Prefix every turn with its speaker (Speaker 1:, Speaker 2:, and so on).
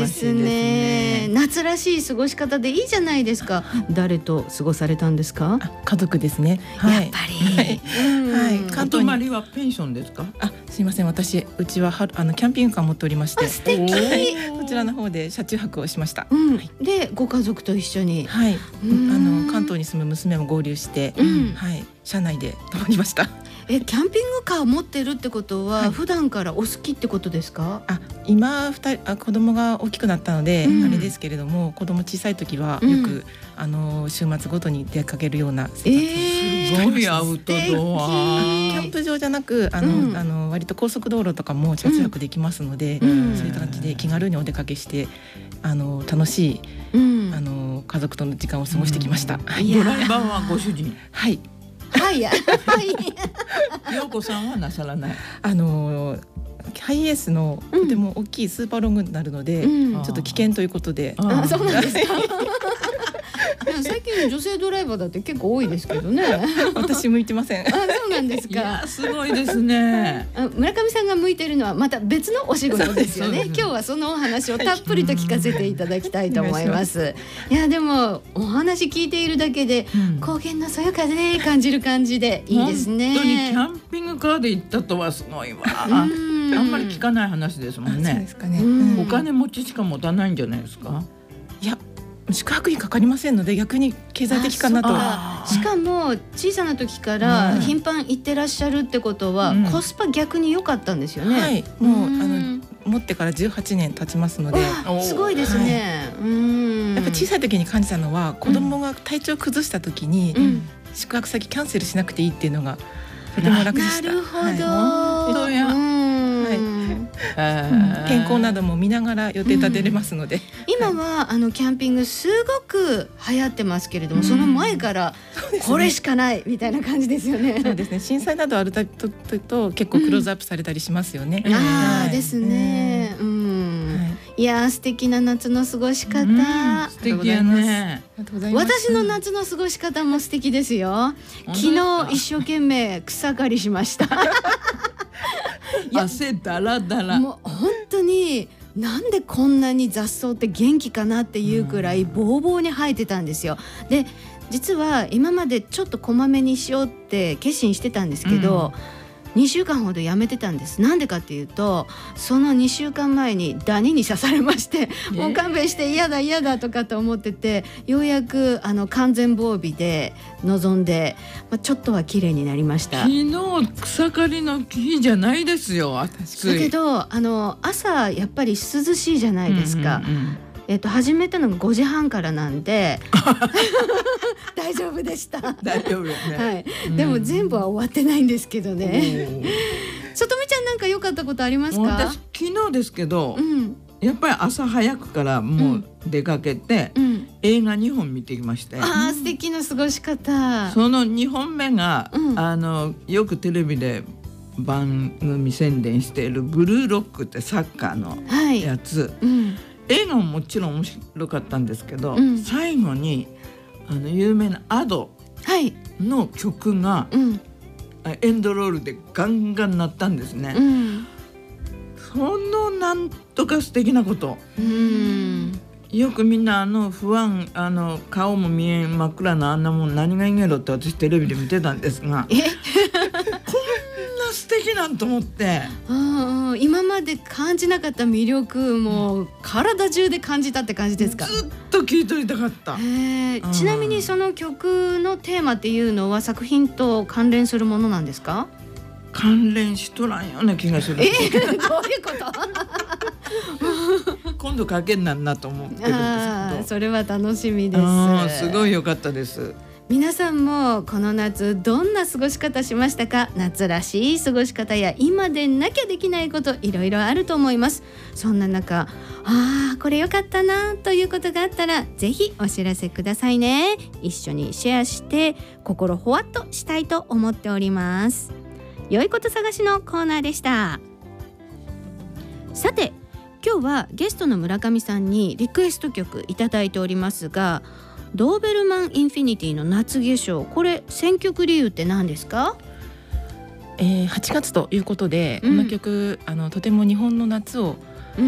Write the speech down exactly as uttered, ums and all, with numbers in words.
Speaker 1: ですね。夏らしい過ごし方でいいじゃないですか。誰と過ごされたんですか？
Speaker 2: 家族ですね。はい、
Speaker 1: やっぱり。
Speaker 2: はい。
Speaker 3: お泊まりはペンションですか？
Speaker 2: あ、すいません。私うちははあのキャンピングカー持っておりまして、
Speaker 1: 素敵。
Speaker 2: こちらの方で車中泊をしました。
Speaker 1: うん、でご家族と一緒に。
Speaker 2: はい。あの関東に住む娘も合流して、
Speaker 1: うん、
Speaker 2: はい、車内で泊まりました。
Speaker 1: え、キャンピングカー持ってるってことは、はい、普段からお好きってことですか？
Speaker 2: あ、今二人あ子供が大きくなったので、うん、あれですけれども、子供小さい時はよく、うん、あの週末ごとに出かけるような生活を、え
Speaker 3: ー、すごいアウトドア。
Speaker 2: キャンプ場じゃなくあの、うん、あの割と高速道路とかも車中泊できますので、うん、そういう感じで気軽にお出かけしてあの楽しい、うん、あの家族との時間を過ごしてきました。
Speaker 3: うん、ドライバーはご主人。
Speaker 2: はい。
Speaker 1: はいや。
Speaker 3: 陽子さんはなさらない。
Speaker 2: あのハイエースのとても大きいスーパーロングになるので、うん、ちょっと危険ということで。
Speaker 1: ああ、そうなんですか。最近の女性ドライバーだって結構多いですけどね。
Speaker 2: 私向いてません。
Speaker 1: あ、そうなんですか。
Speaker 3: いや、すごいですね。
Speaker 1: 村上さんが向いてるのはまた別のお仕事ですよね。今日はそのお話をたっぷりと聞かせていただきたいと思います。いや、でもお話聞いているだけで、うん、高原のそよ風感じる感じでいいですね。
Speaker 3: 本当にキャンピングカーで行ったとはすごいわ。あんまり聞かない話ですもんね。
Speaker 2: そうですかね。
Speaker 3: お金持ちしか持たないんじゃないですか。
Speaker 2: いや、宿泊費かかりませんので逆に経済的かなと。
Speaker 1: しかも小さな時から頻繁行ってらっしゃるってことは、うん、コスパ逆に良かったんですよね。
Speaker 2: はい、もう、うん、あの持ってからじゅうはちねん経ちますので。
Speaker 1: すごいですね。
Speaker 2: はい、うんやっぱ小さい時に感じたのは、子供が体調崩した時に、うん、宿泊先キャンセルしなくていいっていうのがとても楽でした。
Speaker 1: なるほど。
Speaker 3: はい、そうや。
Speaker 2: 天候なども見ながら予定立てれますので、うん、
Speaker 1: 今はあのキャンピングすごく流行ってますけれども、うん、その前からこれしかないみたいな感じですよね。
Speaker 2: そうですね。震災などあるとと結構クローズアップされたりしますよね。
Speaker 1: うん、ああですね。うん。はい、いや素敵な夏の過ごし方。うん、
Speaker 3: 素敵やね。
Speaker 1: 私の夏の過ごし方も素敵ですよ。昨日一生懸命草刈りしました。
Speaker 3: 汗だらだら。
Speaker 1: もう本当になんでこんなに雑草って元気かなっていうくらいボーボーに生えてたんですよ。で実は今までちょっとこまめにしようって決心してたんですけど、うん、にしゅうかんほどやめてたんです。なんでかっていうと、そのにしゅうかんまえにダニに刺されまして、えー、もう勘弁して嫌だ嫌だとかと思ってて、ようやくあの完全防備で臨んで、まあ、ちょっとは綺麗になりました。
Speaker 3: 昨日草刈りの日じゃないですよ。暑い。
Speaker 1: だけどあの朝やっぱり涼しいじゃないですか。うんうんうん、えっと、始めたのがごじはんからなんで大丈夫でした。
Speaker 3: 大丈夫ね。
Speaker 1: はい、うん、でも全部は終わってないんですけどね。さとみちゃんなんか良かったことありますか？
Speaker 3: 私昨日ですけど、うん、やっぱり朝早くからもう出かけて、うん、映画にほん見てきまして、
Speaker 1: あー素敵な過ごし方。
Speaker 3: そのにほんめが、うん、あのよくテレビで番組宣伝しているブルーロックってサッカーのやつ、はい、うん、映画ももちろん面白かったんですけど、うん、最後にあの有名なアドの曲が、はい、うん、エンドロールでガンガン鳴ったんですね。うん、そのなんとか素敵なこと、うん、よくみんなあの不安、あの顔も見えん真っ暗なあんなもん何がいいんやろって私テレビで見てたんですが、えこんな素敵なんと思って、
Speaker 1: うんうん、今まで感じなかった魅力もう体中で感じたって感じですか？
Speaker 3: ずっと聴いとりたかった。
Speaker 1: へー、ちなみにその曲のテーマっていうのは作品と関連するものなんですか？
Speaker 3: 関連しとらんような気がする。
Speaker 1: えー、どういうこと
Speaker 3: 今度かけんなんなと思ってるんですけど。
Speaker 1: あ、それは楽しみです。
Speaker 3: すごい良かったです。
Speaker 1: 皆さんもこの夏どんな過ごし方しましたか？夏らしい過ごし方や今でなきゃできないこといろいろあると思います。そんな中、あーこれ良かったなということがあったらぜひお知らせくださいね。一緒にシェアして心ほわっとしたいと思っております。良いこと探しのコーナーでした。さて今日はゲストの村上さんにリクエスト曲いただいておりますが、ドーベルマンインフィニティの夏化粧、これ選曲理由って何ですか？
Speaker 2: えー、はちがつということで、うん、この曲あのとても日本の夏を